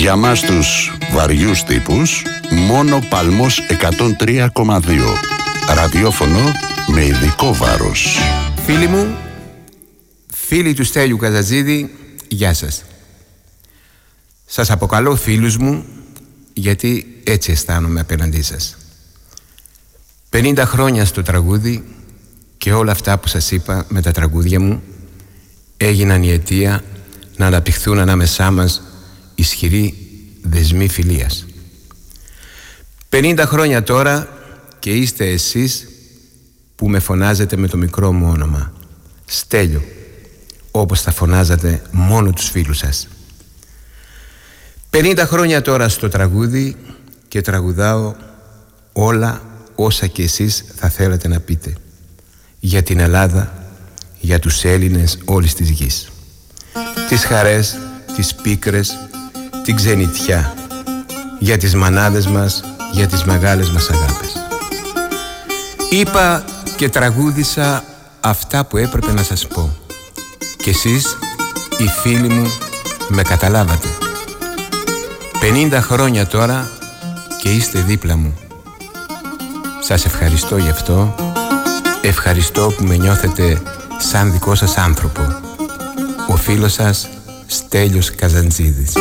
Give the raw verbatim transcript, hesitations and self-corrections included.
Για μας τους βαριούς τύπους, μόνο Παλμός εκατόν τρία κόμμα δύο. Ραδιόφωνο με ειδικό βάρος. Φίλοι μου, φίλοι του Στέλιου Καζατζίδη, γεια σας. Σας αποκαλώ φίλους μου, γιατί έτσι αισθάνομαι απέναντί σας. πενήντα χρόνια στο τραγούδι και όλα αυτά που σας είπα με τα τραγούδια μου έγιναν η αιτία να αναπτυχθούν ανάμεσά μας ισχυροί δεσμοί φιλίας. πενήντα χρόνια τώρα και είστε εσείς που με φωνάζετε με το μικρό μου όνομα, Στέλιο, όπως θα φωνάζατε μόνο τους φίλους σας. πενήντα χρόνια τώρα στο τραγούδι και τραγουδάω όλα όσα και εσείς θα θέλατε να πείτε για την Ελλάδα, για τους Έλληνες όλης της γης. Τις χαρές, τις πίκρες, την ξενιτιά, για τις μανάδες μας, για τις μεγάλες μας αγάπες. Είπα και τραγούδισα αυτά που έπρεπε να σας πω και εσείς, οι φίλοι μου, με καταλάβατε. πενήντα χρόνια τώρα και είστε δίπλα μου. Σας ευχαριστώ γι' αυτό. Ευχαριστώ που με νιώθετε σαν δικό σας άνθρωπο. Ο φίλος σας Στέλιος Καζαντζίδης.